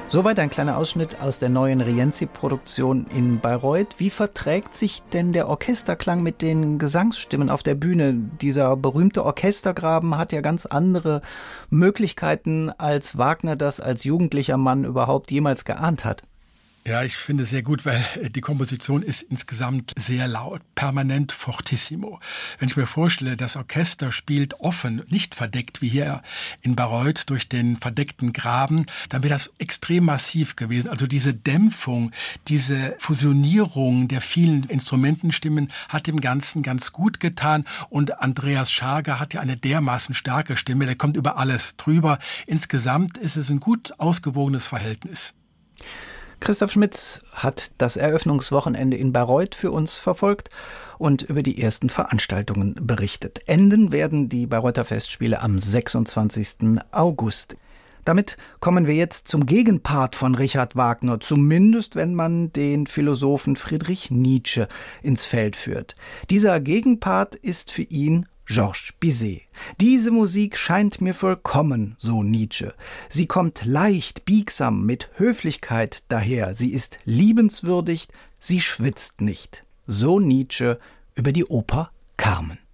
Soweit ein kleiner Ausschnitt aus der neuen Rienzi-Produktion in Bayreuth. Wie verträgt sich denn der Orchesterklang mit den Gesangsstimmen auf der Bühne? Dieser berühmte Orchestergraben hat ja ganz andere Möglichkeiten, als Wagner das als jugendlicher Mann überhaupt jemals geahnt hat. Ja, ich finde es sehr gut, weil die Komposition ist insgesamt sehr laut, permanent fortissimo. Wenn ich mir vorstelle, das Orchester spielt offen, nicht verdeckt, wie hier in Bayreuth durch den verdeckten Graben, dann wäre das extrem massiv gewesen. Also diese Dämpfung, diese Fusionierung der vielen Instrumentenstimmen hat dem Ganzen ganz gut getan. Und Andreas Schager hat ja eine dermaßen starke Stimme, der kommt über alles drüber. Insgesamt ist es ein gut ausgewogenes Verhältnis. Christoph Schmitz hat das Eröffnungswochenende in Bayreuth für uns verfolgt und über die ersten Veranstaltungen berichtet. Enden werden die Bayreuther Festspiele am 26. August. Damit kommen wir jetzt zum Gegenpart von Richard Wagner, zumindest wenn man den Philosophen Friedrich Nietzsche ins Feld führt. Dieser Gegenpart ist für ihn Georges Bizet. Diese Musik scheint mir vollkommen, so Nietzsche. Sie kommt leicht, biegsam, mit Höflichkeit daher. Sie ist liebenswürdig, sie schwitzt nicht. So Nietzsche über die Oper Carmen.